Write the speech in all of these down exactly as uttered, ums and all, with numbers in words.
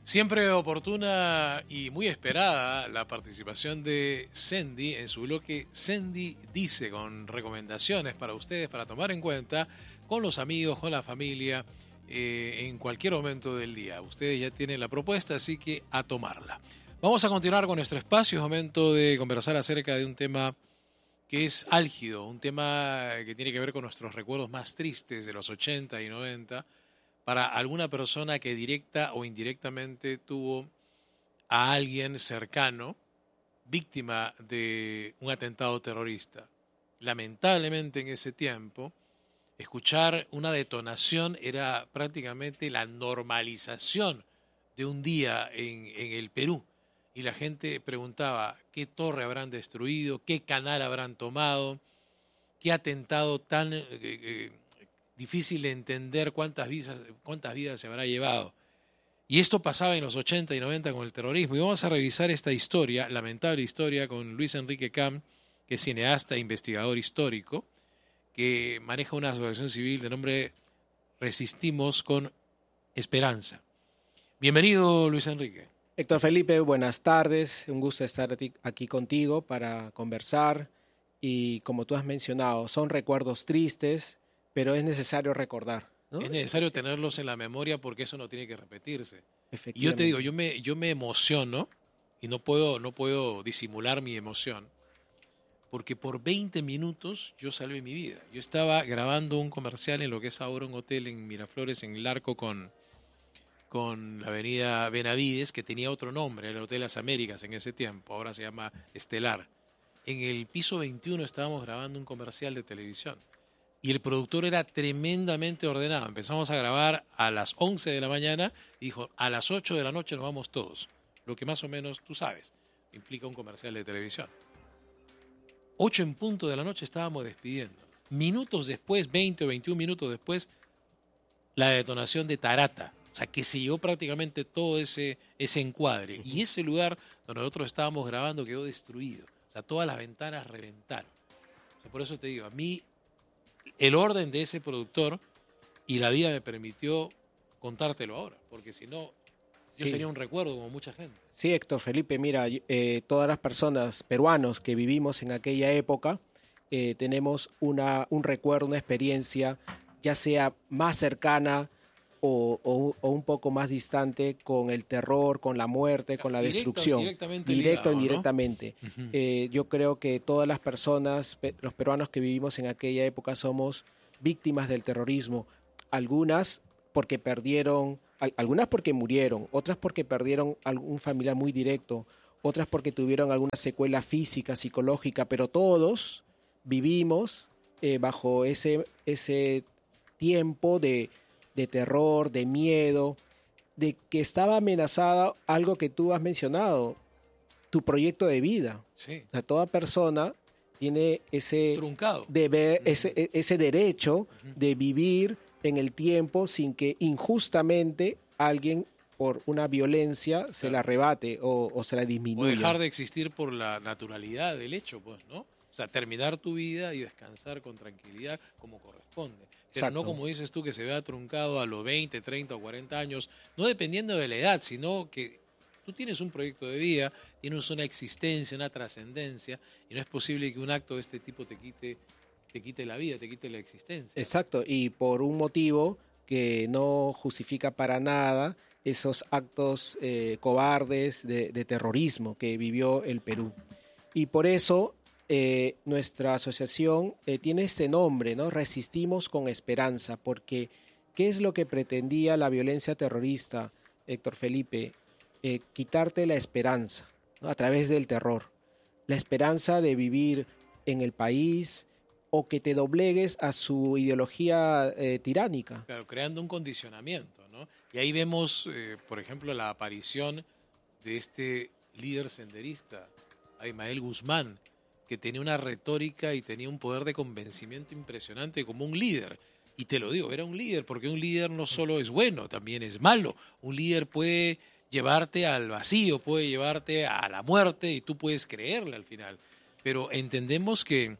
Siempre oportuna y muy esperada la participación de Sendy en su bloque Sendy Dice, con recomendaciones para ustedes para tomar en cuenta con los amigos, con la familia, eh, en cualquier momento del día. Ustedes ya tienen la propuesta, así que a tomarla. Vamos a continuar con nuestro espacio. Es momento de conversar acerca de un tema que es álgido, un tema que tiene que ver con nuestros recuerdos más tristes de los ochenta y noventa, para alguna persona que directa o indirectamente tuvo a alguien cercano víctima de un atentado terrorista. Lamentablemente en ese tiempo, escuchar una detonación era prácticamente la normalización de un día en, en el Perú. Y la gente preguntaba qué torre habrán destruido, qué canal habrán tomado, qué atentado tan eh, eh, difícil de entender, cuántas vidas, cuántas vidas se habrá llevado. Y esto pasaba en los ochenta y noventa con el terrorismo. Y vamos a revisar esta historia, lamentable historia, con Luis Enrique Cam, que es cineasta e investigador histórico, que maneja una asociación civil de nombre Resistimos con Esperanza. Bienvenido, Luis Enrique. Héctor Felipe, buenas tardes. Un gusto estar aquí contigo para conversar. Y como tú has mencionado, son recuerdos tristes, pero es necesario recordar, ¿no? Es necesario tenerlos en la memoria porque eso no tiene que repetirse. Y yo te digo, yo me, yo me emociono y no puedo, no puedo disimular mi emoción, porque por veinte minutos yo salvé mi vida. Yo estaba grabando un comercial en lo que es ahora un hotel en Miraflores, en el Arco con, con la avenida Benavides, que tenía otro nombre, el Hotel Las Américas en ese tiempo, ahora se llama Estelar. En el piso veintiuno estábamos grabando un comercial de televisión. Y el productor era tremendamente ordenado. Empezamos a grabar a las once de la mañana y dijo, a las ocho de la noche nos vamos todos. Lo que más o menos, tú sabes, implica un comercial de televisión. ocho en punto de la noche estábamos despidiendo. Minutos después, veinte o veintiún minutos después, la detonación de Tarata. O sea, que se llevó prácticamente todo ese, ese encuadre. Y ese lugar donde nosotros estábamos grabando quedó destruido. O sea, todas las ventanas reventaron. O sea, por eso te digo, a mí el orden de ese productor y la vida me permitió contártelo ahora, porque si no, yo sí. sería un recuerdo como mucha gente. Sí, Héctor Felipe, mira, eh, todas las personas peruanos que vivimos en aquella época eh, tenemos una, un recuerdo, una experiencia, ya sea más cercana o, o, o un poco más distante, con el terror, con la muerte, con la Directo, destrucción. directamente Directo o ligado, indirectamente. ¿no? Uh-huh. Eh, yo creo que todas las personas, los peruanos que vivimos en aquella época, somos víctimas del terrorismo. Algunas porque perdieron, algunas porque murieron, otras porque perdieron algún familiar muy directo, otras porque tuvieron alguna secuela física, psicológica, pero todos vivimos eh, bajo ese, ese tiempo de, de terror, de miedo, de que estaba amenazada algo que tú has mencionado, tu proyecto de vida. Sí. O sea, toda persona tiene ese truncado, deber, uh-huh. ese, ese derecho uh-huh. de vivir en el tiempo sin que injustamente alguien por una violencia claro. se la arrebate o, o se la disminuya. O dejar de existir por la naturalidad del hecho, pues, ¿no? O sea, terminar tu vida y descansar con tranquilidad como corresponde. Pero Exacto. no como dices tú, que se vea truncado a los veinte, treinta o cuarenta años, no dependiendo de la edad, sino que tú tienes un proyecto de vida, tienes una existencia, una trascendencia, y no es posible que un acto de este tipo te quite, te quite la vida, te quite la existencia. Exacto, y por un motivo que no justifica para nada esos actos eh, cobardes de, de terrorismo que vivió el Perú. Y por eso eh, nuestra asociación eh, tiene este nombre, ¿no? Resistimos con Esperanza, porque ¿qué es lo que pretendía la violencia terrorista, Héctor Felipe? Eh, quitarte la esperanza, ¿no? A través del terror. La esperanza de vivir en el país o que te doblegues a su ideología eh, tiránica. Claro, creando un condicionamiento, ¿no? Y ahí vemos, eh, por ejemplo, la aparición de este líder senderista, Aymael Guzmán, que tenía una retórica y tenía un poder de convencimiento impresionante como un líder. Y te lo digo, era un líder, porque un líder no solo es bueno, también es malo. Un líder puede llevarte al vacío, puede llevarte a la muerte y tú puedes creerle al final. Pero entendemos que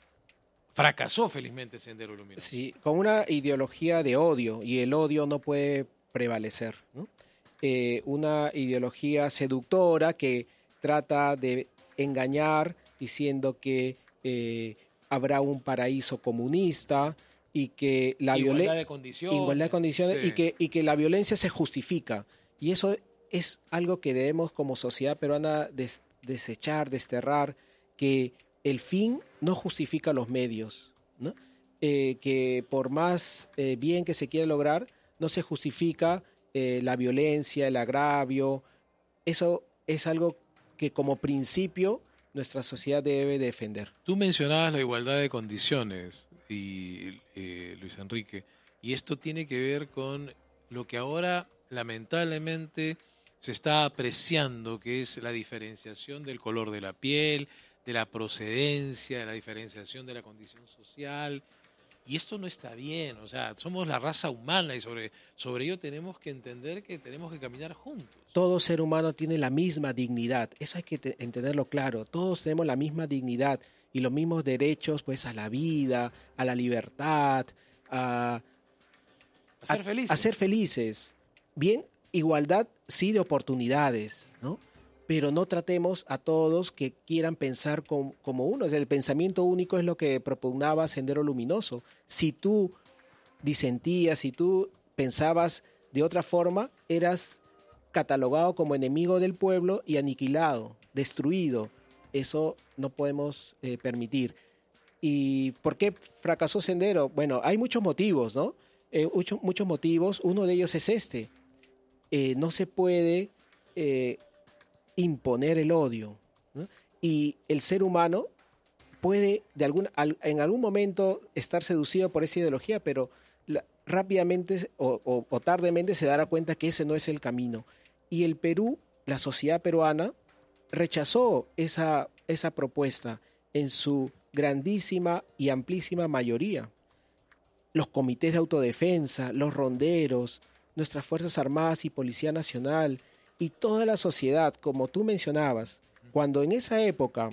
fracasó felizmente Sendero Luminoso. Sí, con una ideología de odio, y el odio no puede prevalecer, ¿no? eh, una ideología seductora que trata de engañar diciendo que eh, habrá un paraíso comunista y que la igualdad violencia de condiciones, igualdad de condiciones sí. y que y que la violencia se justifica, y eso es algo que debemos como sociedad peruana des, desechar, desterrar, que el fin no justifica los medios, ¿no? Eh, que por más eh, bien que se quiera lograr, no se justifica eh, la violencia, el agravio. Eso es algo que como principio nuestra sociedad debe defender. Tú mencionabas la igualdad de condiciones, y eh, Luis Enrique, y esto tiene que ver con lo que ahora lamentablemente se está apreciando, que es la diferenciación del color de la piel, de la procedencia, de la diferenciación de la condición social. Y esto no está bien, o sea, somos la raza humana y sobre, sobre ello tenemos que entender que tenemos que caminar juntos. Todo ser humano tiene la misma dignidad, eso hay que te- entenderlo claro, todos tenemos la misma dignidad y los mismos derechos, pues, a la vida, a la libertad, a, A ser felices. a ser felices. Bien, igualdad sí de oportunidades, ¿no? Pero no tratemos a todos que quieran pensar com- como uno. O sea, el pensamiento único es lo que propugnaba Sendero Luminoso. Si tú disentías, si tú pensabas de otra forma, eras catalogado como enemigo del pueblo y aniquilado, destruido. Eso no podemos eh, permitir. ¿Y por qué fracasó Sendero? Bueno, hay muchos motivos, ¿no? Eh, mucho- muchos motivos. Uno de ellos es este. Eh, no se puede eh, imponer el odio, ¿no? Y el ser humano puede de algún, al- en algún momento estar seducido por esa ideología, pero la- rápidamente o, o- o tardemente se dará cuenta que ese no es el camino. Y el Perú, la sociedad peruana, rechazó esa, esa propuesta en su grandísima y amplísima mayoría. Los comités de autodefensa, los ronderos, nuestras Fuerzas Armadas y Policía Nacional y toda la sociedad, como tú mencionabas, cuando en esa época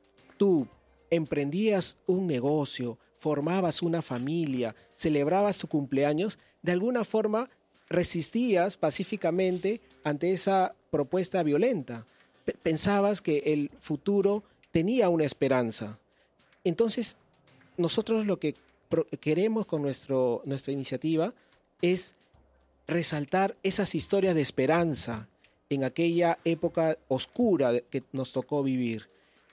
tú emprendías un negocio, formabas una familia, celebrabas tu cumpleaños, de alguna forma resistías pacíficamente ante esa propuesta violenta. P- pensabas que el futuro tenía una esperanza. Entonces, nosotros lo que pro- queremos con nuestro, nuestra iniciativa es resaltar esas historias de esperanza en aquella época oscura de- que nos tocó vivir.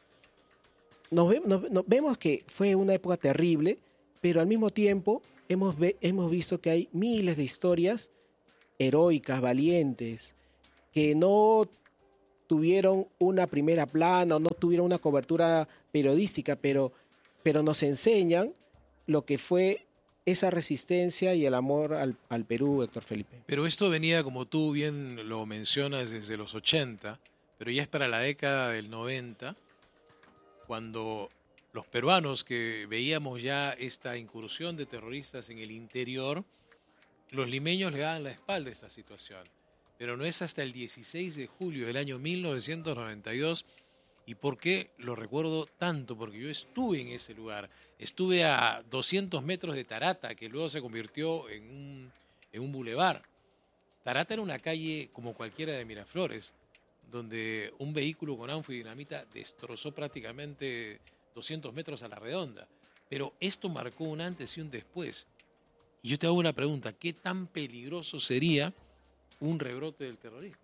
Nos, ve- nos- nos vemos que fue una época terrible, pero al mismo tiempo hemos, ve- hemos visto que hay miles de historias heroicas, valientes, que no tuvieron una primera plana o no tuvieron una cobertura periodística, pero, pero nos enseñan lo que fue esa resistencia y el amor al, al Perú, Héctor Felipe. Pero esto venía, como tú bien lo mencionas, desde los ochenta, pero ya es para la década del noventa, cuando los peruanos que veíamos ya esta incursión de terroristas en el interior, los limeños le daban la espalda a esta situación. Pero no es hasta el dieciséis de julio del año mil novecientos noventa y dos. ¿Y por qué lo recuerdo tanto? Porque yo estuve en ese lugar. Estuve a doscientos metros de Tarata, que luego se convirtió en un, en un bulevar. Tarata era una calle como cualquiera de Miraflores, donde un vehículo con anfo y dinamita destrozó prácticamente doscientos metros a la redonda. Pero esto marcó un antes y un después. Y yo te hago una pregunta, ¿qué tan peligroso sería un rebrote del terrorismo?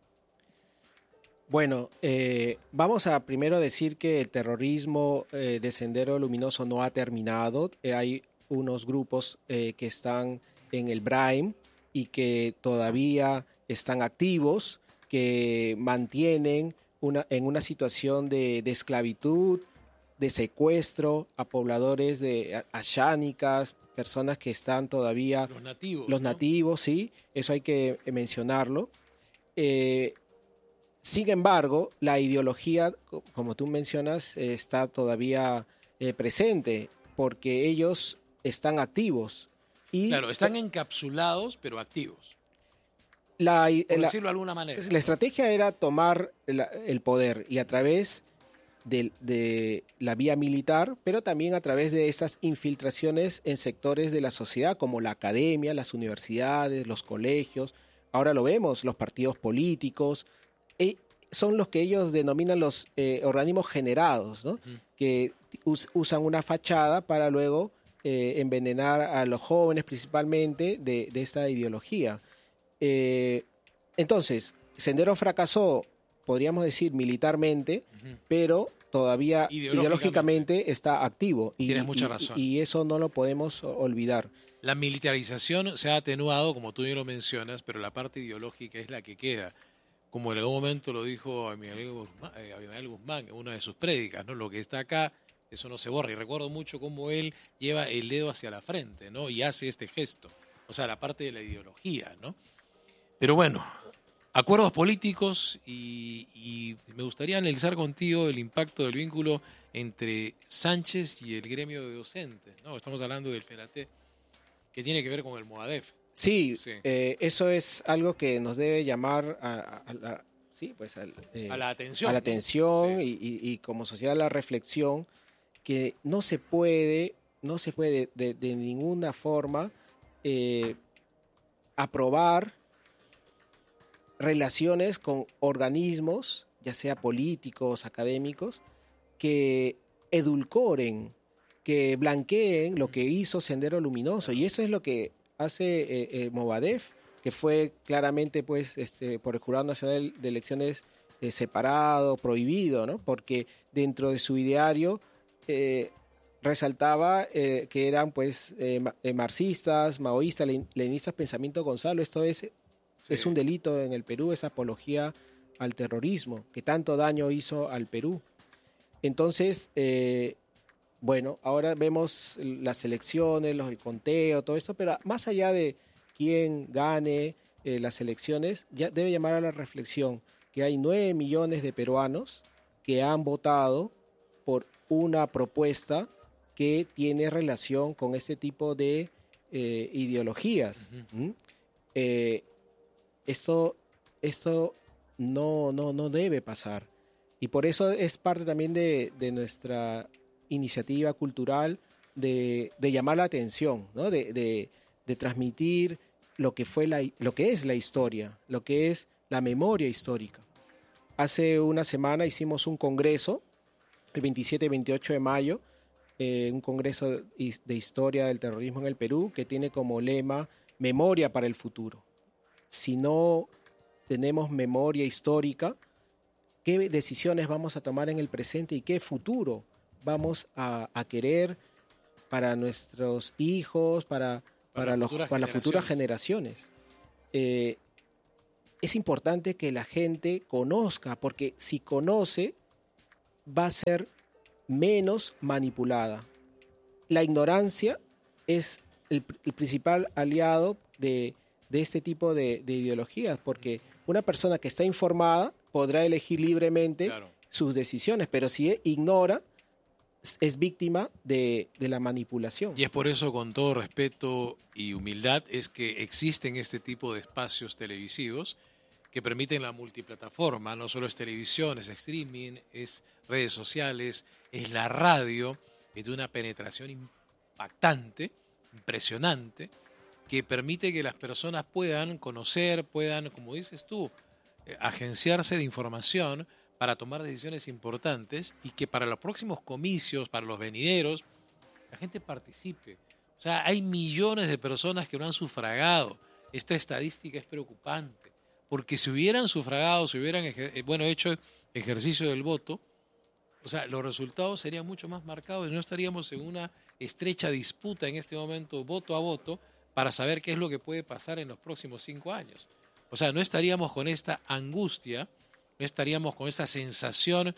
Bueno, eh, vamos a primero decir que el terrorismo eh, de Sendero Luminoso no ha terminado. Eh, hay unos grupos eh, que están en el Braime y que todavía están activos, que mantienen una, en una situación de, de esclavitud, de secuestro a pobladores de ashánicas, personas que están todavía... Los nativos. Los ¿no? nativos, sí, eso hay que mencionarlo. Eh, Sin embargo, la ideología, co- como tú mencionas, eh, está todavía eh, presente porque ellos están activos. Y Claro, están encapsulados, pero activos, la, por la- decirlo de alguna manera. la estrategia era tomar la- el poder y a través de, de la vía militar, pero también a través de esas infiltraciones en sectores de la sociedad como la academia, las universidades, los colegios, ahora lo vemos, los partidos políticos, eh, son los que ellos denominan los eh, organismos generados, ¿no? Uh-huh. Que us, usan una fachada para luego eh, envenenar a los jóvenes principalmente de, de esta ideología. Eh, entonces, Sendero fracasó, podríamos decir, militarmente, uh-huh. pero todavía ideológicamente, ideológicamente está activo. Y, Tienes mucha razón. Y, y eso no lo podemos olvidar. La militarización se ha atenuado, como tú bien lo mencionas, pero la parte ideológica es la que queda. Como en algún momento lo dijo Abimael Guzmán, eh, Abimael Guzmán en una de sus prédicas, ¿no? Lo que está acá, eso no se borra. Y recuerdo mucho cómo él lleva el dedo hacia la frente, ¿no? Y hace este gesto. O sea, la parte de la ideología, ¿no? Pero bueno, acuerdos políticos y, y me gustaría analizar contigo el impacto del vínculo entre Sánchez y el gremio de docentes, ¿no? Estamos hablando del FENATE, que tiene que ver con el MOADEF. Sí, sí. Eh, eso es algo que nos debe llamar a, a, a la, sí, pues al, eh, a la atención, a la atención ¿no? y, y, y como sociedad la reflexión, que no se puede, no se puede de, de ninguna forma eh, aprobar relaciones con organismos, ya sea políticos, académicos, que edulcoren, que blanqueen lo que hizo Sendero Luminoso. Y eso es lo que hace eh, eh, MOADEF, que fue claramente pues este, por el Jurado Nacional de Elecciones eh, separado, prohibido, ¿no? Porque dentro de su ideario eh, resaltaba eh, que eran pues eh, marxistas, maoístas, leninistas, pensamiento Gonzalo. Esto es, sí. es un delito en el Perú, es apología al terrorismo, que tanto daño hizo al Perú. Entonces, eh, bueno, ahora vemos las elecciones, los, el conteo, todo esto, pero más allá de quién gane eh, las elecciones, ya debe llamar a la reflexión que hay nueve millones de peruanos que han votado por una propuesta que tiene relación con este tipo de eh, ideologías. Uh-huh. ¿Mm? Eh, esto esto no, no, no debe pasar. Y por eso es parte también de, de nuestra iniciativa cultural de, de llamar la atención, ¿no? de, de, de transmitir lo que, fue la, lo que es la historia, lo que es la memoria histórica. Hace una semana hicimos un congreso, el veintisiete y veintiocho de mayo, eh, un congreso de historia del terrorismo en el Perú, que tiene como lema Memoria para el futuro. Si no tenemos memoria histórica, ¿qué decisiones vamos a tomar en el presente y qué futuro vamos a, a querer para nuestros hijos, para, para, para, los, para las futuras generaciones? Eh, es importante que la gente conozca, porque si conoce, va a ser menos manipulada. La ignorancia es el, el principal aliado de, de este tipo de, de ideologías, porque una persona que está informada podrá elegir libremente claro. sus decisiones, pero si ignora, es víctima de, de la manipulación. Y es por eso, con todo respeto y humildad, es que existen este tipo de espacios televisivos que permiten la multiplataforma. No solo es televisión, es streaming, es redes sociales, es la radio, es de una penetración impactante, impresionante, que permite que las personas puedan conocer, puedan, como dices tú, eh, agenciarse de información para tomar decisiones importantes y que para los próximos comicios, para los venideros, la gente participe. O sea, hay millones de personas que no han sufragado. Esta estadística es preocupante, porque si hubieran sufragado, si hubieran ejer- bueno, hecho ejercicio del voto, o sea, los resultados serían mucho más marcados y no estaríamos en una estrecha disputa en este momento, voto a voto, para saber qué es lo que puede pasar en los próximos cinco años. O sea, no estaríamos con esta angustia, no estaríamos con esta sensación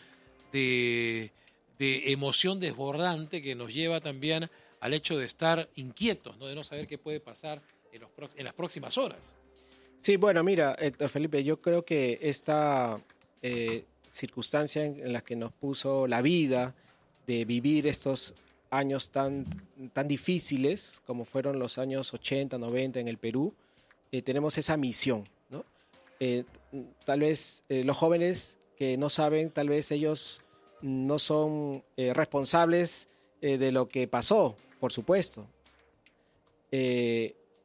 de, de emoción desbordante que nos lleva también al hecho de estar inquietos, ¿no? De no saber qué puede pasar en, los, en las próximas horas. Sí, bueno, mira, Héctor Felipe, yo creo que esta eh, circunstancia en, en la que nos puso la vida de vivir estos años tan, tan difíciles como fueron los años ochenta, noventa en el Perú, eh, tenemos esa misión, ¿no? Eh, tal vez eh, los jóvenes que no saben, tal vez ellos no son eh, responsables eh, de lo que pasó, por supuesto. Eh,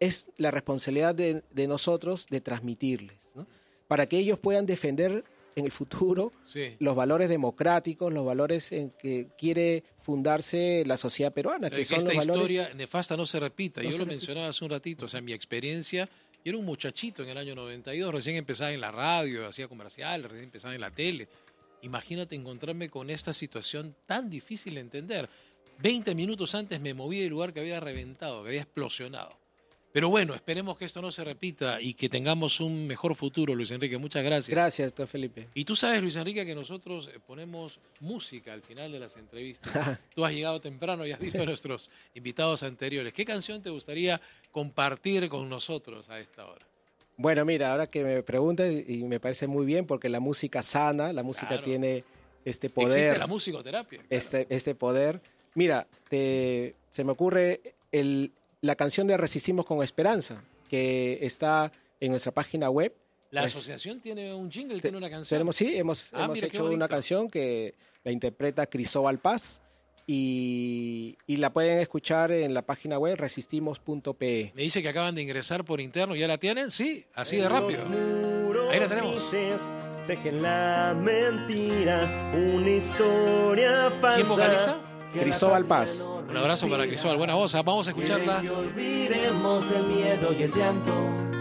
es la responsabilidad de, de nosotros de transmitirles, ¿no? Para que ellos puedan defender en el futuro sí. los valores democráticos, los valores en que quiere fundarse la sociedad peruana. Que, que son esta los valores... historia nefasta no se repita. No Yo se lo repita. mencionaba hace un ratito, o sea, mi experiencia, yo era un muchachito en el año noventa y dos, recién empezaba en la radio, hacía comercial, recién empezaba en la tele. Imagínate encontrarme con esta situación tan difícil de entender. veinte minutos antes me moví del lugar que había reventado, que había explosionado. Pero bueno, esperemos que esto no se repita y que tengamos un mejor futuro, Luis Enrique. Muchas gracias. Gracias, doctor Felipe. Y tú sabes, Luis Enrique, que nosotros ponemos música al final de las entrevistas. Tú has llegado temprano y has visto a nuestros invitados anteriores. ¿Qué canción te gustaría compartir con nosotros a esta hora? Bueno, mira, ahora que me preguntas, y me parece muy bien, porque la música sana, la música Claro. tiene este poder. Existe la musicoterapia. Claro. Este, este poder. Mira, te, se me ocurre el, la canción de Resistimos con Esperanza, que está en nuestra página web. La pues, asociación tiene un jingle, te, tiene una canción. Tenemos, sí, hemos, ah, hemos mira, hecho una canción que la interpreta Cristóbal Paz y, y la pueden escuchar en la página web resistimos punto pe. Me dice que acaban de ingresar por interno, ¿ya la tienen? Sí, así de rápido. Ahí la tenemos. Dejen la mentira, una historia falsa. ¿Quién vocaliza? Cristóbal Paz. Un abrazo para Cristóbal, buena voz. Vamos a escucharla. Que olvidemos el miedo y el llanto,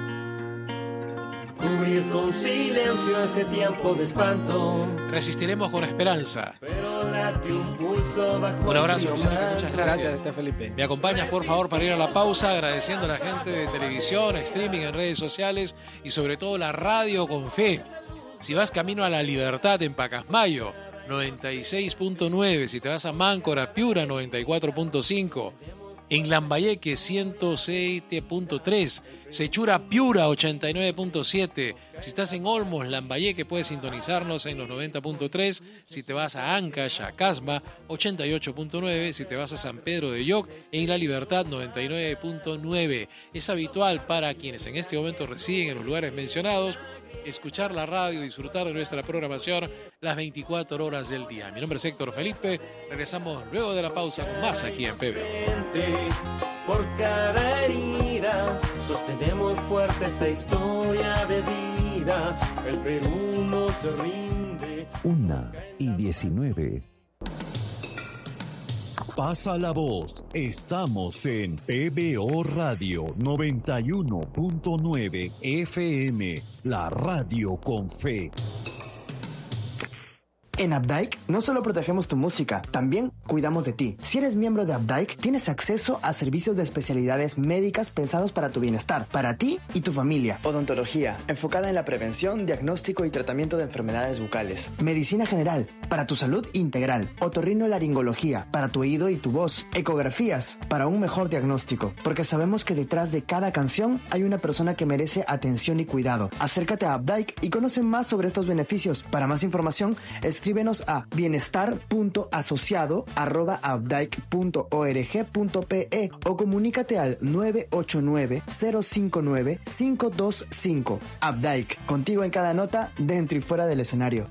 cubrir con silencio ese tiempo de espanto. Resistiremos con esperanza. Pero late un pulso bajo Un abrazo, el Luis frío Enrique, muchas mar. gracias. Gracias, doctor Felipe. Me acompañas, por favor, para ir a la pausa, agradeciendo a la gente de televisión, streaming, en redes sociales y sobre todo la radio con fe. Si vas camino a La Libertad en Pacasmayo, noventa y seis punto nueve. Si te vas a Máncora, Piura, noventa y cuatro punto cinco. En Lambayeque, ciento siete punto tres. Sechura, Piura, ochenta y nueve punto siete. Si estás en Olmos, Lambayeque, puedes sintonizarnos en los noventa punto tres. Si te vas a Ancash, a Casma, ochenta y ocho punto nueve. Si te vas a San Pedro de Yoc, en La Libertad, noventa y nueve punto nueve. Es habitual para quienes en este momento residen en los lugares mencionados escuchar la radio, disfrutar de nuestra programación las veinticuatro horas del día. Mi nombre es Héctor Felipe. Regresamos luego de la pausa con más aquí en P B O. Por cada herida sostenemos fuerte esta historia de vida. El Perú no se rinde. Una y diecinueve. Pasa la voz. Estamos en P B O Radio noventa y uno punto nueve F M, la radio con fe. En Updike no solo protegemos tu música, también cuidamos de ti. Si eres miembro de Updike, tienes acceso a servicios de especialidades médicas pensados para tu bienestar, para ti y tu familia. Odontología, enfocada en la prevención, diagnóstico y tratamiento de enfermedades bucales. Medicina general, para tu salud integral. Otorrinolaringología, para tu oído y tu voz. Ecografías, para un mejor diagnóstico. Porque sabemos que detrás de cada canción hay una persona que merece atención y cuidado. Acércate a Updike y conoce más sobre estos beneficios. Para más información, escribe Escríbenos a bienestar punto asociado arroba updike punto org punto pe o comunícate al nueve ocho nueve, cero cinco nueve, cinco dos cinco. Updike, contigo en cada nota, dentro y fuera del escenario.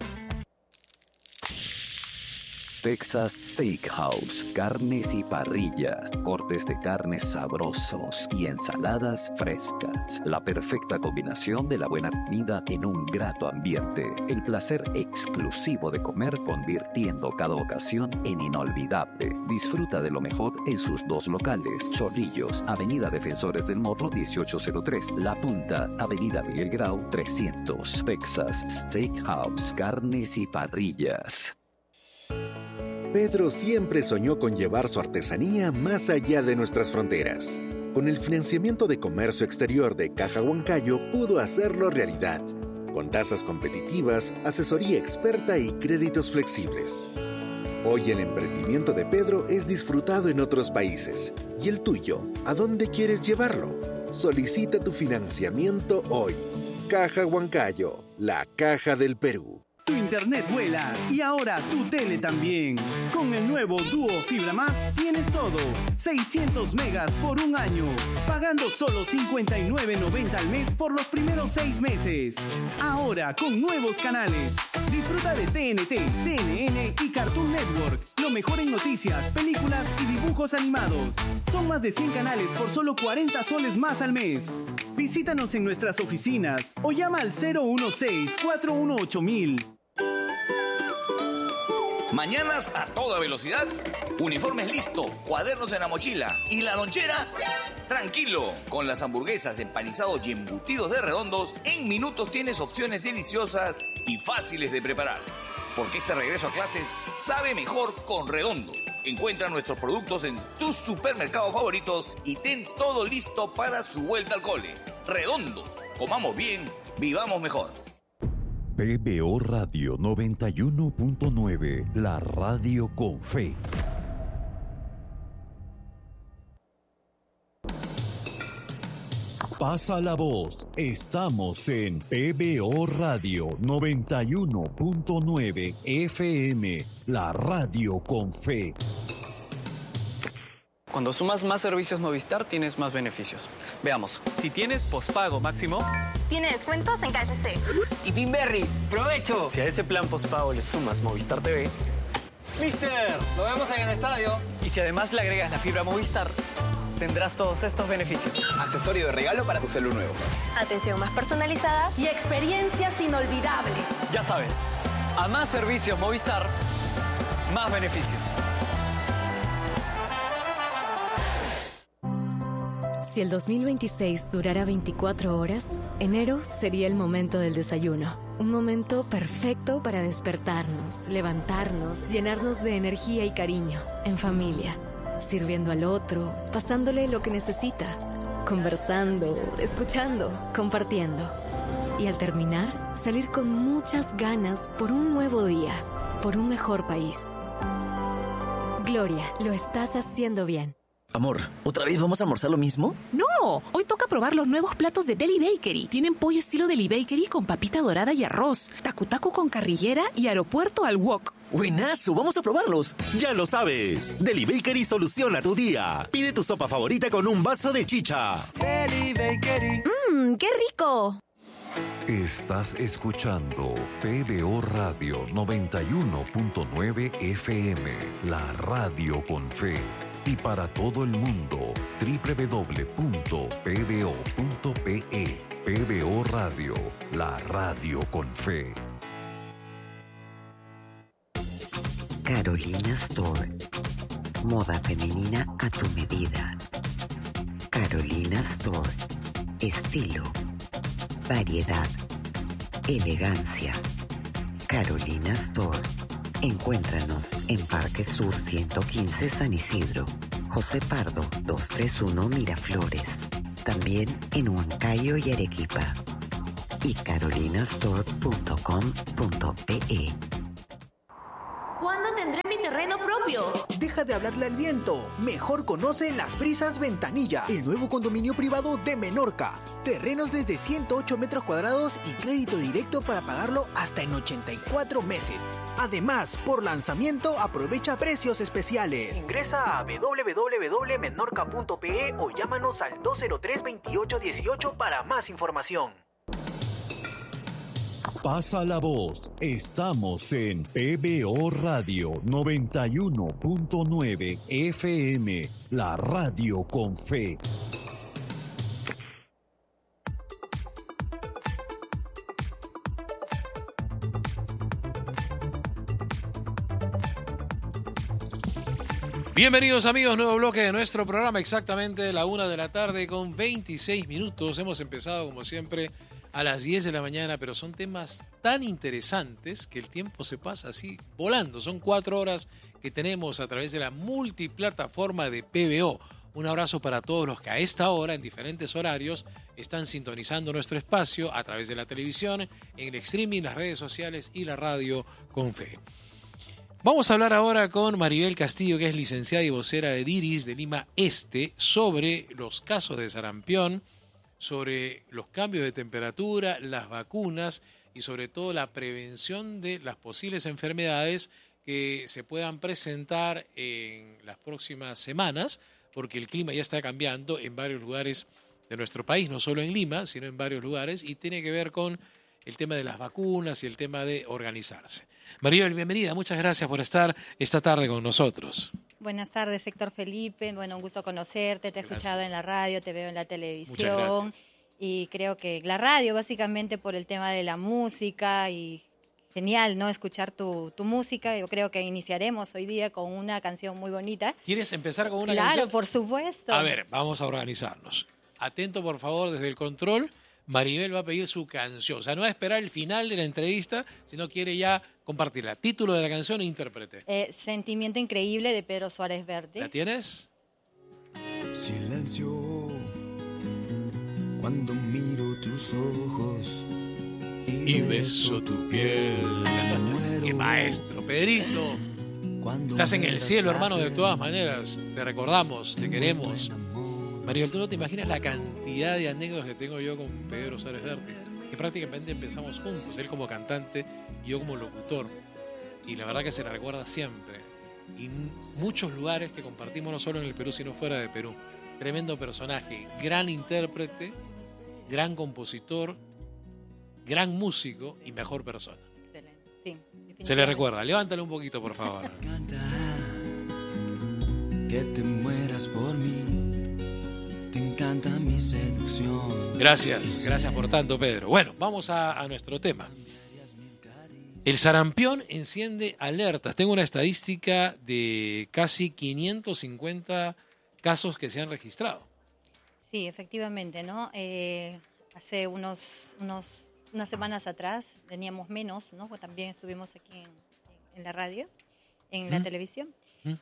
Texas Steakhouse, carnes y parrillas, cortes de carnes sabrosos y ensaladas frescas. La perfecta combinación de la buena comida en un grato ambiente. El placer exclusivo de comer convirtiendo cada ocasión en inolvidable. Disfruta de lo mejor en sus dos locales. Chorrillos, Avenida Defensores del Morro dieciocho cero tres. La Punta, Avenida Miguel Grau trescientos. Texas Steakhouse, carnes y parrillas. Pedro siempre soñó con llevar su artesanía más allá de nuestras fronteras. Con el financiamiento de comercio exterior de Caja Huancayo pudo hacerlo realidad, con tasas competitivas, asesoría experta y créditos flexibles. Hoy el emprendimiento de Pedro es disfrutado en otros países. ¿Y el tuyo? ¿A dónde quieres llevarlo? Solicita tu financiamiento hoy. Caja Huancayo, la caja del Perú. Tu internet vuela y ahora tu tele también. Con el nuevo Duo Fibra Más tienes todo. seiscientos megas por un año, pagando solo cincuenta y nueve noventa al mes por los primeros seis meses. Ahora con nuevos canales. Disfruta de T N T, C N N y Cartoon Network. Lo mejor en noticias, películas y dibujos animados. Son más de cien canales por solo cuarenta soles más al mes. Visítanos en nuestras oficinas o llama al cero uno seis, cuatro uno ocho mil. Mañanas a toda velocidad, uniformes listo, cuadernos en la mochila y la lonchera. Tranquilo, con las hamburguesas, empanizados y embutidos de Redondos, en minutos tienes opciones deliciosas y fáciles de preparar. Porque este regreso a clases sabe mejor con Redondos. Encuentra nuestros productos en tus supermercados favoritos y ten todo listo para su vuelta al cole. Redondos, comamos bien, vivamos mejor. P B O Radio noventa y uno punto nueve, la radio con fe. Pasa la voz, estamos en P B O Radio noventa y uno punto nueve F M, la radio con fe. Cuando sumas más servicios Movistar, tienes más beneficios. Veamos, si tienes pospago máximo... Tiene descuentos en K F C. Y Pinberry, ¡provecho! Si a ese plan pospago le sumas Movistar T V... ¡Mister! ¡Lo vemos en el estadio! Y si además le agregas la fibra Movistar, tendrás todos estos beneficios. Accesorio de regalo para tu celu nuevo. Atención más personalizada y experiencias inolvidables. Ya sabes, a más servicios Movistar, más beneficios. Si el dos mil veintiséis durara veinticuatro horas, enero sería el momento del desayuno. Un momento perfecto para despertarnos, levantarnos, llenarnos de energía y cariño, en familia, sirviendo al otro, pasándole lo que necesita, conversando, escuchando, compartiendo. Y al terminar, salir con muchas ganas por un nuevo día, por un mejor país. Gloria, lo estás haciendo bien. Amor, ¿otra vez vamos a almorzar lo mismo? No, hoy toca probar los nuevos platos de Deli Bakery. Tienen pollo estilo Deli Bakery con papita dorada y arroz, tacu tacu con carrillera y aeropuerto al wok. ¡Buenazo! ¡Vamos a probarlos! Ya lo sabes, Deli Bakery soluciona tu día. Pide tu sopa favorita con un vaso de chicha. Deli Bakery. ¡Mmm, qué rico! Estás escuchando P B O Radio noventa y uno punto nueve F M, la radio con fe. Y para todo el mundo, doble u doble u doble u punto p b o punto p e. P B O Radio, la radio con fe. Carolina Store. Moda femenina a tu medida. Carolina Store. Estilo. Variedad. Elegancia. Carolina Store. Encuéntranos en Parque Sur ciento quince San Isidro, José Pardo doscientos treinta y uno Miraflores, también en Huancayo y Arequipa, y carolinastore punto com punto p e. ¿Cuándo tendré mi terreno propio? Deja de hablarle al viento. Mejor conoce Las Brisas Ventanilla, el nuevo condominio privado de Menorca. Terrenos desde ciento ocho metros cuadrados y crédito directo para pagarlo hasta en ochenta y cuatro meses. Además, por lanzamiento aprovecha precios especiales. Ingresa a doble u doble u doble u punto menorca punto p e o llámanos al dos cero tres, veintiocho dieciocho para más información. Pasa la voz, estamos en P B O Radio noventa y uno punto nueve F M, la radio con fe. Bienvenidos amigos, nuevo bloque de nuestro programa, exactamente la una de la tarde con veintiséis minutos. Hemos empezado como siempre a las diez de la mañana, pero son temas tan interesantes que el tiempo se pasa así volando. Son cuatro horas que tenemos a través de la multiplataforma de P B O. Un abrazo para todos los que a esta hora, en diferentes horarios, están sintonizando nuestro espacio a través de la televisión, en el streaming, las redes sociales y la radio con fe. Vamos a hablar ahora con Maribel Castillo, que es licenciada y vocera de D I R I S de Lima Este, sobre los casos de sarampión, sobre los cambios de temperatura, las vacunas y sobre todo la prevención de las posibles enfermedades que se puedan presentar en las próximas semanas, porque el clima ya está cambiando en varios lugares de nuestro país, no solo en Lima, sino en varios lugares, y tiene que ver con el tema de las vacunas y el tema de organizarse. Maribel, bienvenida, muchas gracias por estar esta tarde con nosotros. Buenas tardes, Héctor Felipe, bueno, un gusto conocerte, te he Gracias. escuchado en la radio, te veo en la Muchas televisión, gracias. y creo que la radio básicamente por el tema de la música, y genial, ¿no?, escuchar tu, tu música. Yo creo que iniciaremos hoy día con una canción muy bonita. ¿Quieres empezar con una Claro, canción? por supuesto. A ver, vamos a organizarnos. Atento, por favor, desde el control. Maribel va a pedir su canción. O sea, no va a esperar el final de la entrevista, sino quiere ya compartirla. Título de la canción e intérprete. Eh, Sentimiento Increíble de Pedro Suárez Verde. ¿La tienes? Silencio cuando miro tus ojos y beso tu piel. ¡Qué maestro! Pedrito, estás en el cielo, hermano, de todas maneras. Te recordamos, te queremos. Maribel, tú no te imaginas la cantidad de anécdotas que tengo yo con Pedro Suárez Verde, que prácticamente empezamos juntos, él como cantante y yo como locutor. Y la verdad que se le recuerda siempre. Y muchos lugares que compartimos no solo en el Perú, sino fuera de Perú. Tremendo personaje, gran intérprete, gran compositor, gran músico y mejor persona. Excelente, sí. Se le recuerda. Levántale un poquito, por favor. que te mueras por mí. Te encanta mi seducción. Gracias, gracias por tanto, Pedro. Bueno, vamos a, a nuestro tema. El sarampión enciende alertas. Tengo una estadística de casi quinientos cincuenta casos que se han registrado. Sí, efectivamente, ¿no? Eh, hace unos, unos, unas semanas atrás teníamos menos, ¿no? Pues también estuvimos aquí en, en la radio, en ¿Mm? la televisión. ¿Mm?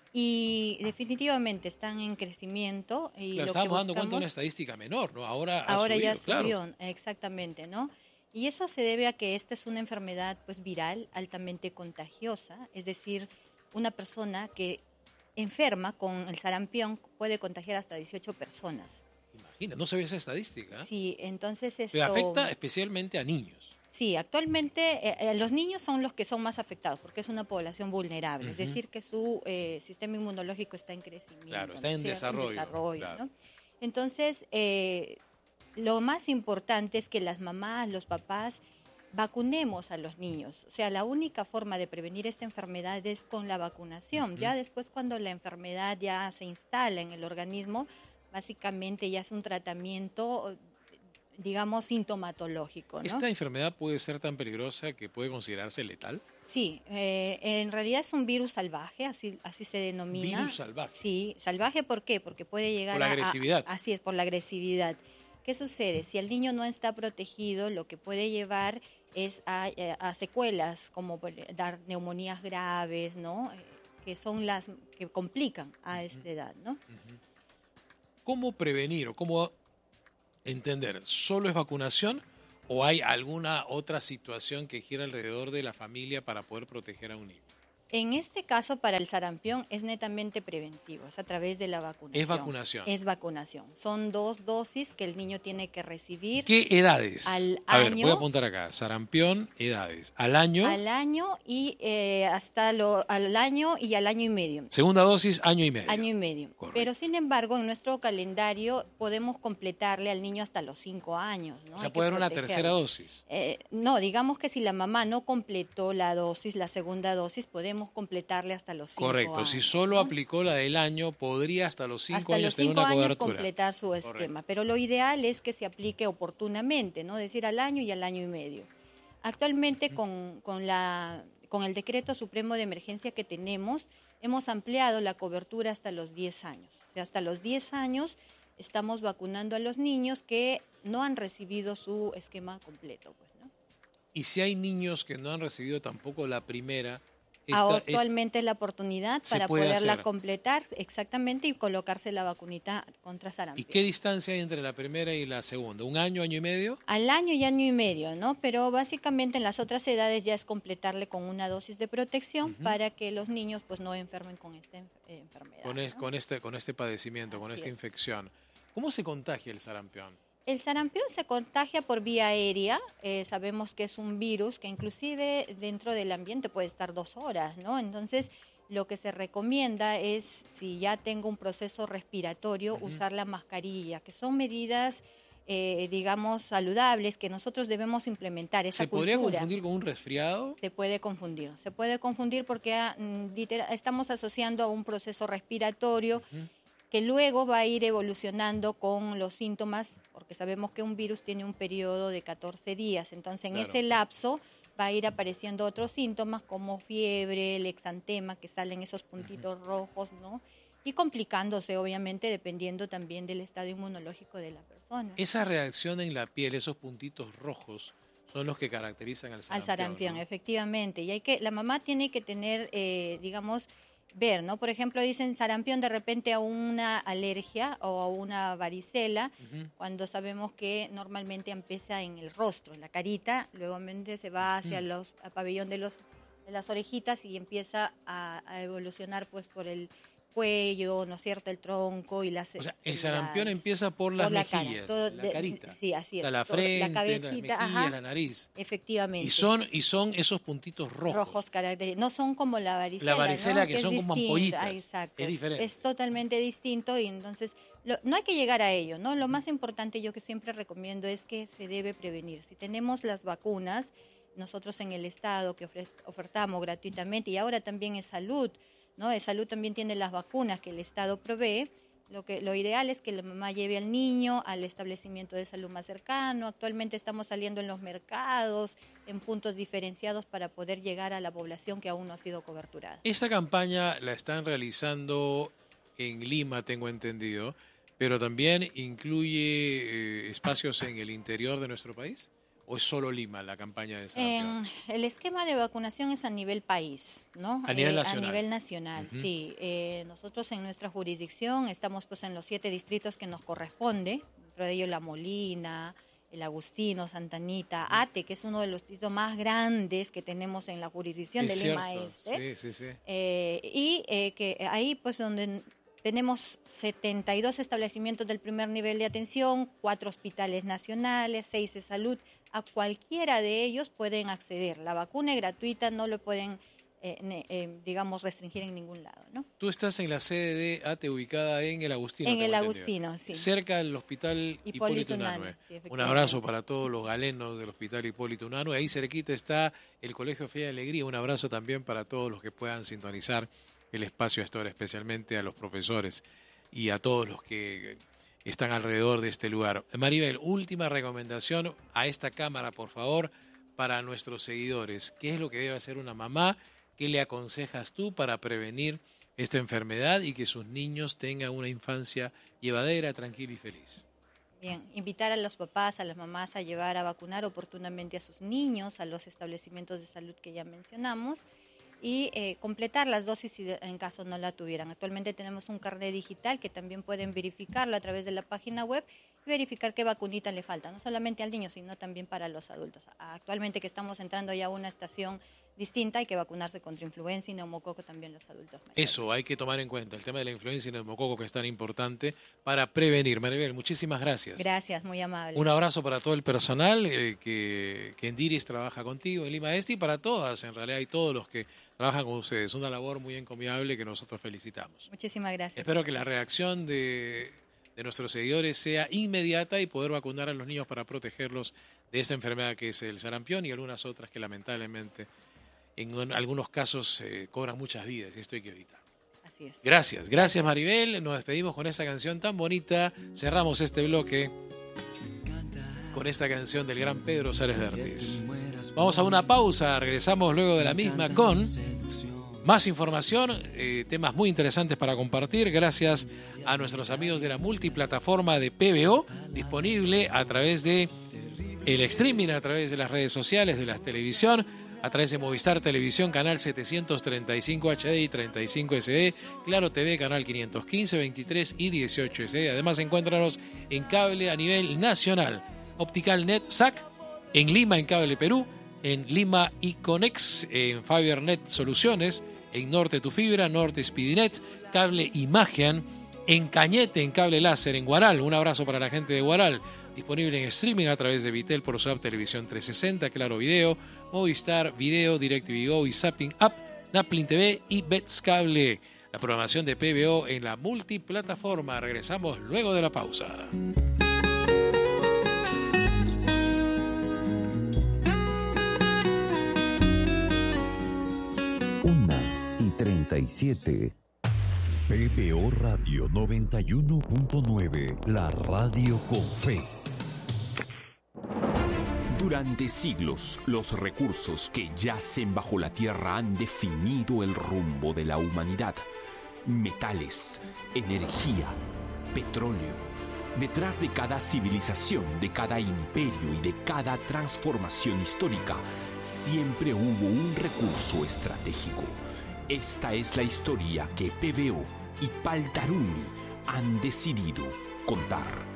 Y definitivamente están en crecimiento. Y claro, lo estábamos que buscamos, dando cuenta de una estadística menor, ¿no? Ahora, ha ahora subido, ya subió, claro. Exactamente, ¿no? Y eso se debe a que esta es una enfermedad pues viral, altamente contagiosa, es decir, una persona que enferma con el sarampión puede contagiar hasta dieciocho personas. Imagina, no sabía esa estadística. Sí, entonces esto... Pero afecta especialmente a niños. Sí, actualmente eh, los niños son los que son más afectados porque es una población vulnerable, uh-huh. es decir, que su eh, sistema inmunológico está en crecimiento. Claro, está en ¿no? desarrollo. En desarrollo, claro. ¿no? Entonces, eh, lo más importante es que las mamás, los papás, vacunemos a los niños. O sea, la única forma de prevenir esta enfermedad es con la vacunación. Uh-huh. Ya después, cuando la enfermedad ya se instala en el organismo, básicamente ya es un tratamiento, digamos, sintomatológico, ¿no? ¿Esta enfermedad puede ser tan peligrosa que puede considerarse letal? Sí, eh, en realidad es un virus salvaje, así así se denomina. ¿Virus salvaje? Sí, salvaje, ¿por qué? Porque puede llegar por la a... agresividad. A, así es, por la agresividad. ¿Qué sucede? Si el niño no está protegido, lo que puede llevar es a, a secuelas, como dar neumonías graves, ¿no? Que son las que complican a esta edad, ¿no? Uh-huh. ¿Cómo prevenir o cómo entender? ¿Solo es vacunación o hay alguna otra situación que gira alrededor de la familia para poder proteger a un niño? En este caso, para el sarampión, es netamente preventivo, es a través de la vacunación. Es vacunación. Es vacunación. Son dos dosis que el niño tiene que recibir. ¿Qué edades? Al a año, ver, voy a apuntar acá. Sarampión, edades. ¿Al año? Al año y eh, hasta lo, al año y al año y medio. Segunda dosis, año y medio. Año y medio. Correcto. Pero sin embargo, en nuestro calendario podemos completarle al niño hasta los cinco años, ¿no? O sea, Hay puede que haber una tercera dosis. Eh, no, digamos que si la mamá no completó la dosis, la segunda dosis, podemos completarle hasta los cinco Correcto. años. Si solo ¿no? aplicó la del año, podría hasta los cinco hasta años los tener cinco una años cobertura. completar su esquema. Correcto. Pero lo ideal es que se aplique oportunamente, ¿no? Es decir, al año y al año y medio. Actualmente, mm. con, con, la, con el decreto supremo de emergencia que tenemos, hemos ampliado la cobertura hasta los diez años. O sea, hasta los diez años estamos vacunando a los niños que no han recibido su esquema completo, pues, ¿no? Y si hay niños que no han recibido tampoco la primera, esta, actualmente es la oportunidad para poderla hacer. completar exactamente y colocarse la vacunita contra sarampión. ¿Y qué distancia hay entre la primera y la segunda? ¿Un año, año y medio? Al año y año y medio, ¿no? Pero básicamente en las otras edades ya es completarle con una dosis de protección uh-huh. para que los niños pues no enfermen con esta eh, enfermedad. Con, es, ¿no? con, este, con este padecimiento, Así con esta es. infección. ¿Cómo se contagia el sarampión? El sarampión se contagia por vía aérea. Eh, sabemos que es un virus que inclusive dentro del ambiente puede estar dos horas, ¿no? Entonces, lo que se recomienda es, si ya tengo un proceso respiratorio, uh-huh. usar la mascarilla, que son medidas, eh, digamos, saludables que nosotros debemos implementar. Esa ¿Se podría cultura. confundir con un resfriado? Se puede confundir. Se puede confundir porque mm, literal, estamos asociando a un proceso respiratorio uh-huh. que luego va a ir evolucionando con los síntomas, porque sabemos que un virus tiene un periodo de catorce días. Entonces, en claro. ese lapso va a ir apareciendo otros síntomas como fiebre, el exantema, que salen esos puntitos uh-huh. rojos, ¿no? Y complicándose, obviamente, dependiendo también del estado inmunológico de la persona. Esa reacción en la piel, esos puntitos rojos, son los que caracterizan al sarampión. Al sarampión, ¿no? Efectivamente. Y hay que, la mamá tiene que tener, eh, digamos, ver, ¿no? Por ejemplo, dicen sarampión de repente a una alergia o a una varicela, uh-huh. cuando sabemos que normalmente empieza en el rostro, en la carita, luego se va hacia uh-huh. los a pabellón de los de las orejitas y empieza a, a evolucionar pues por el cuello, ¿no es cierto?, el tronco y las... O sea, el sarampión las, empieza por las por la mejillas, cara, todo, la carita. Sí, así es. O sea, la frente, la cabecita, la mejilla, ajá, la nariz. Efectivamente. Y son, y son esos puntitos rojos. Rojos, no son como la varicela, La varicela, ¿no? que, que son como ampollitas. Ah, exacto. Es diferente. Es totalmente distinto y entonces lo, no hay que llegar a ello, ¿no? Lo más importante, yo que siempre recomiendo, es que se debe prevenir. Si tenemos las vacunas, nosotros en el Estado que ofre, ofertamos gratuitamente, y ahora también es salud, ¿no? De salud también tiene las vacunas que el Estado provee. Lo que lo ideal es que la mamá lleve al niño al establecimiento de salud más cercano. Actualmente estamos saliendo en los mercados, en puntos diferenciados para poder llegar a la población que aún no ha sido coberturada. Esta campaña la están realizando en Lima, tengo entendido, pero también incluye eh, espacios en el interior de nuestro país. ¿O es solo Lima la campaña de sarampión? Eh, el esquema de vacunación es a nivel país, ¿no? A nivel eh, nacional. A nivel nacional, uh-huh. sí. Eh, nosotros en nuestra jurisdicción estamos pues en los siete distritos que nos corresponde, dentro de ellos La Molina, El Agustino, Santa Anita, Ate, que es uno de los distritos más grandes que tenemos en la jurisdicción es de Lima cierto. Este. Sí, sí, sí. Eh, y eh, que ahí pues donde... Tenemos setenta y dos establecimientos del primer nivel de atención, cuatro hospitales nacionales, seis de salud. A cualquiera de ellos pueden acceder. La vacuna es gratuita, no lo pueden, eh, eh, digamos, restringir en ningún lado, ¿no? Tú estás en la sede de A T E ubicada en El Agustino. En El Agustino, sí. Cerca del Hospital Hipólito, Hipólito Unanue. Sí, Un abrazo para todos los galenos del Hospital Hipólito Unanue. Ahí cerquita está el Colegio Fe y Alegría. Un abrazo también para todos los que puedan sintonizar el espacio a esta hora, especialmente a los profesores y a todos los que están alrededor de este lugar. Maribel, última recomendación a esta cámara, por favor, para nuestros seguidores. ¿Qué es lo que debe hacer una mamá? ¿Qué le aconsejas tú para prevenir esta enfermedad y que sus niños tengan una infancia llevadera, tranquila y feliz? Bien, invitar a los papás, a las mamás a llevar a vacunar oportunamente a sus niños, a los establecimientos de salud que ya mencionamos, y eh, completar las dosis si de, en caso no la tuvieran. Actualmente tenemos un carnet digital que también pueden verificarlo a través de la página web y verificar qué vacunita le falta, no solamente al niño, sino también para los adultos. Actualmente que estamos entrando ya a una estación distinta, hay que vacunarse contra influenza y neumococo también los adultos mayores. Eso hay que tomar en cuenta, el tema de la influenza y neumococo, que es tan importante para prevenir. Maribel, muchísimas gracias. Gracias, muy amable. Un abrazo para todo el personal eh, que, que en Diris trabaja contigo, en Lima Este, y para todas, en realidad, y todos los que trabajan con ustedes. Una labor muy encomiable que nosotros felicitamos. Muchísimas gracias. Espero que la reacción de, de nuestros seguidores sea inmediata y poder vacunar a los niños para protegerlos de esta enfermedad que es el sarampión y algunas otras que lamentablemente en algunos casos eh, cobran muchas vidas y esto hay que evitar. Así es. Gracias, gracias Maribel. Nos despedimos con esta canción tan bonita. Cerramos este bloque con esta canción del gran Pedro Suárez Vértiz. Vamos a una pausa, regresamos luego de la misma con más información, eh, temas muy interesantes para compartir, gracias a nuestros amigos de la multiplataforma de P B O, disponible a través de el streaming, a través de las redes sociales, de la televisión, a través de Movistar Televisión, canal setecientos treinta y cinco H D y treinta y cinco S D, Claro T V, canal quinientos quince, veintitrés y dieciocho S D. Además, encuéntranos en cable a nivel nacional. Opticalnet S A C, en Lima, en Cable Perú, en Lima Iconex, en FiberNet Soluciones, en Norte Tu Fibra, Norte Speedinet, Cable Imagen, en Cañete, en Cable Láser, en Guaral. Un abrazo para la gente de Guaral. Disponible en streaming a través de Vitel por U S A P Televisión trescientos sesenta, Claro Video, Movistar Video, DirecTV Go y Zapping App, Naplin T V y Bets Cable. La programación de P B O en la multiplataforma. Regresamos luego de la pausa. Una y treinta y siete. P B O Radio noventa y uno punto nueve, la radio con fe. Durante siglos, los recursos que yacen bajo la tierra han definido el rumbo de la humanidad. Metales, energía, petróleo. Detrás de cada civilización, de cada imperio y de cada transformación histórica, siempre hubo un recurso estratégico. Esta es la historia que P B O y Paltarumi han decidido contar.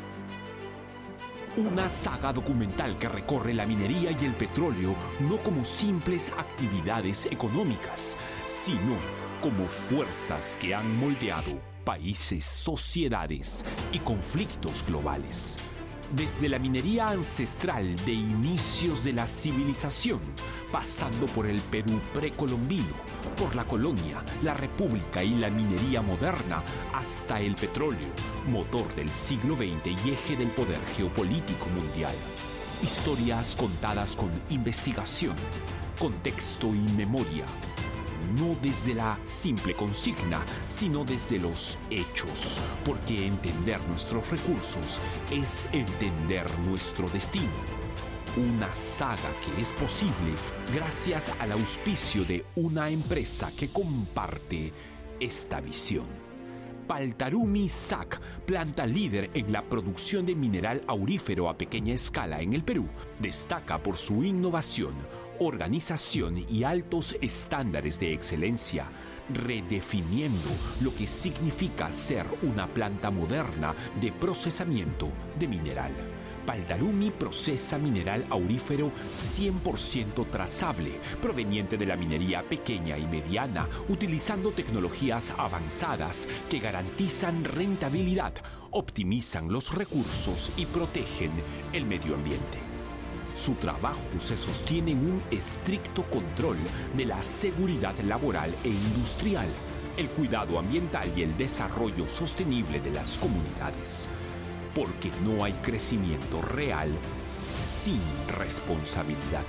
Una saga documental que recorre la minería y el petróleo no como simples actividades económicas, sino como fuerzas que han moldeado países, sociedades y conflictos globales. Desde la minería ancestral de inicios de la civilización, pasando por el Perú precolombino, por la colonia, la república y la minería moderna, hasta el petróleo, motor del siglo veinte y eje del poder geopolítico mundial. Historias contadas con investigación, contexto y memoria. No desde la simple consigna, sino desde los hechos, porque entender nuestros recursos es entender nuestro destino. Una saga que es posible gracias al auspicio de una empresa que comparte esta visión. Paltarumi S A C, planta líder en la producción de mineral aurífero a pequeña escala en el Perú, destaca por su innovación, organización y altos estándares de excelencia, redefiniendo lo que significa ser una planta moderna de procesamiento de mineral. Paltarumi procesa mineral aurífero cien por ciento trazable, proveniente de la minería pequeña y mediana, utilizando tecnologías avanzadas que garantizan rentabilidad, optimizan los recursos y protegen el medio ambiente. Su trabajo se sostiene en un estricto control de la seguridad laboral e industrial, el cuidado ambiental y el desarrollo sostenible de las comunidades. Porque no hay crecimiento real sin responsabilidad.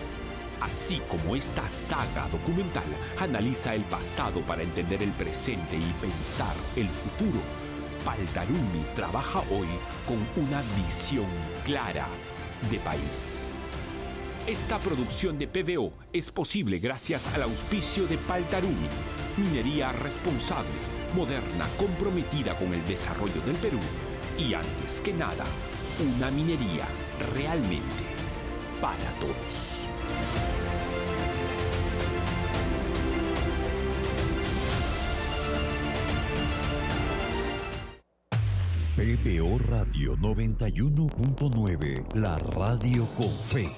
Así como esta saga documental analiza el pasado para entender el presente y pensar el futuro, Paltarumi trabaja hoy con una visión clara de país. Esta producción de P B O es posible gracias al auspicio de Paltarumi, minería responsable, moderna, comprometida con el desarrollo del Perú y, antes que nada, una minería realmente para todos. P B O Radio noventa y uno punto nueve, la radio con fe.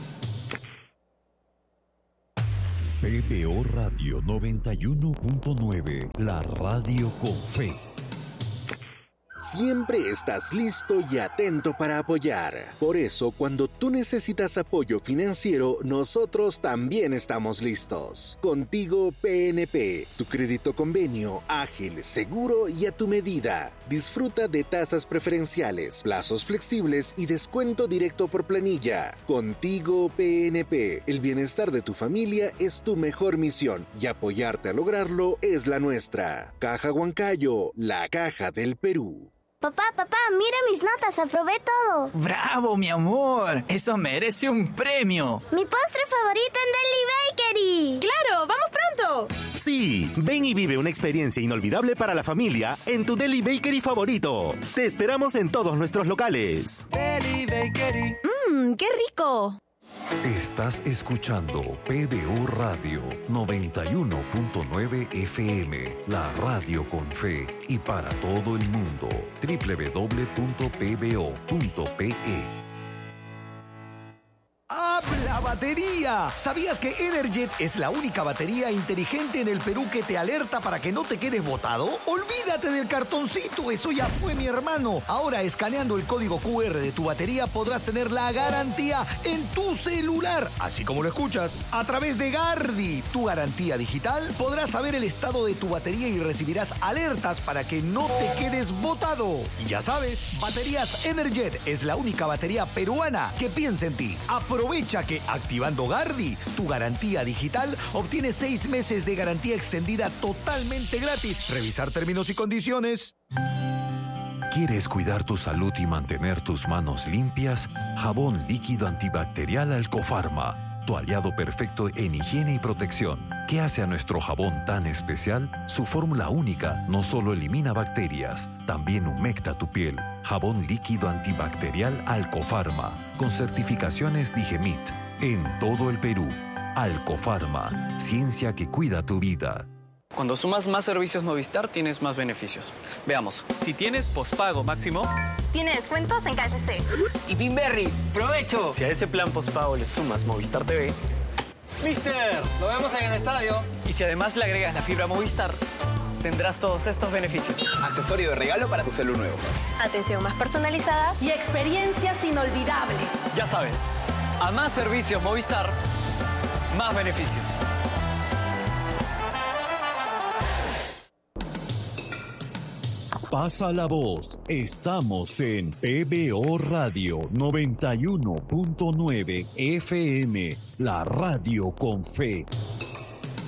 P B O Radio noventa y uno punto nueve, la radio con fe. Siempre estás listo y atento para apoyar. Por eso, cuando tú necesitas apoyo financiero, nosotros también estamos listos. Contigo P N P, tu crédito convenio, ágil, seguro y a tu medida. Disfruta de tasas preferenciales, plazos flexibles y descuento directo por planilla. Contigo P N P, el bienestar de tu familia es tu mejor misión y apoyarte a lograrlo es la nuestra. Caja Huancayo, la caja del Perú. Papá, papá, mira mis notas, aprobé todo. ¡Bravo, mi amor! ¡Eso merece un premio! ¡Mi postre favorito en Deli Bakery! ¡Claro! ¡Vamos pronto! Sí, ven y vive una experiencia inolvidable para la familia en tu Deli Bakery favorito. Te esperamos en todos nuestros locales. Deli Bakery. ¡Mmm, qué rico! Estás escuchando P B O Radio noventa y uno punto nueve F M, la radio con fe y para todo el mundo. doble u doble u doble u punto p b o punto p e. Habla ¡La batería! ¿Sabías que Energet es la única batería inteligente en el Perú que te alerta para que no te quedes botado? Olvídate del cartoncito, eso ya fue, mi hermano. Ahora, escaneando el código cu erre de tu batería, podrás tener la garantía en tu celular, así como lo escuchas. A través de Gardi, tu garantía digital, podrás saber el estado de tu batería y recibirás alertas para que no te quedes botado. Y ya sabes, Baterías Energet es la única batería peruana que piensa en ti. Aprovecha que activando Gardi, tu garantía digital, obtienes seis meses de garantía extendida totalmente gratis. Revisar términos y condiciones. ¿Quieres cuidar tu salud y mantener tus manos limpias? Jabón líquido antibacterial Alcofarma, tu aliado perfecto en higiene y protección. ¿Qué hace a nuestro jabón tan especial? Su fórmula única no solo elimina bacterias, también humecta tu piel. Jabón líquido antibacterial Alcofarma, con certificaciones Digemit, en todo el Perú. Alcofarma, ciencia que cuida tu vida. Cuando sumas más servicios Movistar, tienes más beneficios. Veamos, si tienes pospago máximo... Tiene descuentos en K F C. Y Pinberry, ¡provecho! Si a ese plan pospago le sumas Movistar T V... ¡Mister! ¡Lo vemos en el estadio! Y si además le agregas la fibra Movistar, tendrás todos estos beneficios. Accesorio de regalo para tu celu nuevo. Atención más personalizada y experiencias inolvidables. Ya sabes, a más servicios Movistar, más beneficios. Pasa la voz, estamos en P B O Radio noventa y uno punto nueve F M, la radio con fe.